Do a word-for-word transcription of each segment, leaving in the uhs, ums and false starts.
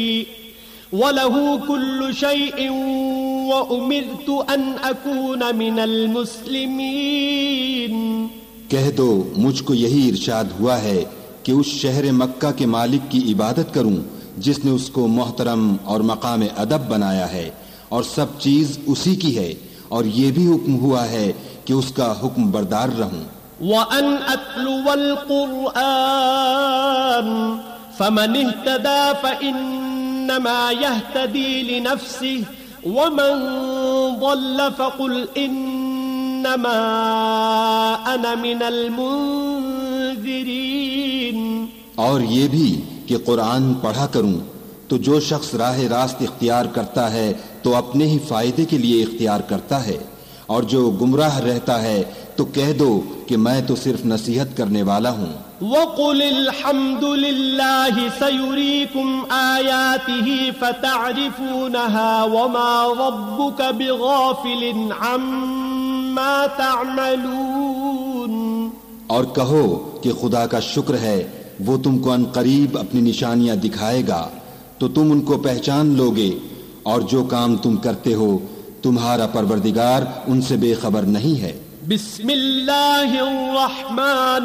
وَلَهُ كُلُّ شَيْءٍ وَأُمِرْتُ أَنْ أَكُونَ مِنَ الْمُسْلِمِينَ۔ کہہ دو مجھ کو یہی ارشاد ہوا ہے کہ اس شہر مکہ کے مالک کی عبادت کروں جس نے اس کو محترم اور مقام ادب بنایا ہے، اور سب چیز اسی کی ہے، اور یہ بھی حکم ہوا ہے کہ اس کا حکم بردار رہوں۔ وَأَنْ أَتْلُوَ الْقُرْآنَ فَمَنِ اهْتَدَى فَإِنَّمَا يَهْتَدِي لِنَفْسِهِ وَمَنْ ضَلَّ فَقُلْ إِنَّمَا أَنَا مِنَ الْمُنذِرِينَ۔ اور یہ بھی کہ قرآن پڑھا کروں تو جو شخص راہ راست اختیار کرتا ہے تو اپنے ہی فائدے کے لیے اختیار کرتا ہے، اور جو گمراہ رہتا ہے تو کہہ دو کہ میں تو صرف نصیحت کرنے والا ہوں۔ وَقُلِ الْحَمْدُ لِلَّهِ سَيُرِيكُمْ آيَاتِهِ فَتَعْرِفُونَهَا وَمَا رَبُّكَ بِغَافِلٍ عَمَّا تَعْمَلُونَ۔ اور کہو کہ خدا کا شکر ہے، وہ تم کو ان قریب اپنی نشانیاں دکھائے گا تو تم ان کو پہچان لوگے، اور جو کام تم کرتے ہو تمہارا پروردگار ان سے بے خبر نہیں ہے۔ بسم اللہ الرحمن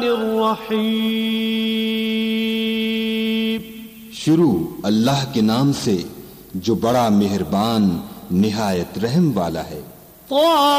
الرحیم۔ شروع اللہ کے نام سے جو بڑا مہربان نہایت رحم والا ہے۔